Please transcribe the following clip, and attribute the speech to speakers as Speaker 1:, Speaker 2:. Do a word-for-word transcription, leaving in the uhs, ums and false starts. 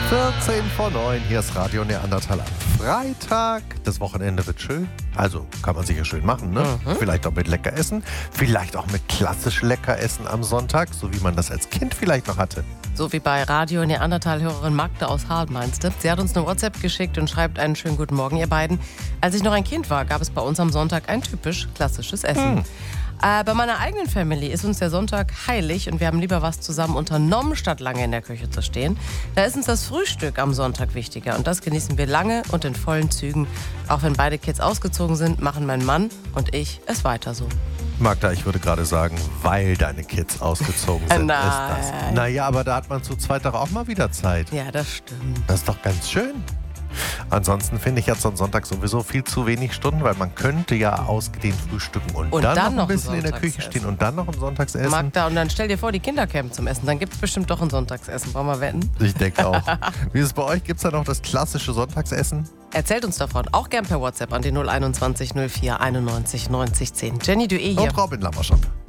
Speaker 1: vierzehn vor neun, hier ist Radio Neandertal am Freitag. Das Wochenende wird schön, also kann man sicher schön machen, ne? Mhm. Vielleicht auch mit lecker Essen, vielleicht auch mit klassisch lecker Essen am Sonntag, so wie man das als Kind vielleicht noch hatte.
Speaker 2: So wie bei Radio Neandertal-Hörerin Magda aus Hart, meinst du? Sie hat uns eine WhatsApp geschickt und schreibt einen schönen guten Morgen, ihr beiden. Als ich noch ein Kind war, gab es bei uns am Sonntag ein typisch klassisches Essen. Mhm. Äh, bei meiner eigenen Family ist uns der Sonntag heilig und wir haben lieber was zusammen unternommen, statt lange in der Küche zu stehen. Da ist uns das Frühstück am Sonntag wichtiger und das genießen wir lange und in vollen Zügen. Auch wenn beide Kids ausgezogen sind, machen mein Mann und ich es weiter so.
Speaker 1: Magda, ich würde gerade sagen, weil deine Kids ausgezogen sind,
Speaker 2: Nein.
Speaker 1: ist das. Naja, aber da hat man zu zweit doch auch mal wieder Zeit.
Speaker 2: Ja, das stimmt.
Speaker 1: Das ist doch ganz schön. Ansonsten finde ich jetzt am Sonntag sowieso viel zu wenig Stunden, weil man könnte ja ausgedehnt frühstücken und,
Speaker 2: Und
Speaker 1: dann,
Speaker 2: dann
Speaker 1: noch ein
Speaker 2: noch ein
Speaker 1: bisschen in der Küche stehen und dann noch ein Sonntagsessen.
Speaker 2: Magda, und dann stell dir vor, die Kinder kämen zum Essen. Dann gibt es bestimmt doch ein Sonntagsessen. Wollen wir wetten?
Speaker 1: Ich denke auch. Wie ist es bei euch? Gibt es da noch das klassische Sonntagsessen?
Speaker 2: Erzählt uns davon. Auch gern per WhatsApp an die null einundzwanzig null vier einundneunzig neunzig zehn. Jenny Dueh hier.
Speaker 1: Und Robin Lammerschap.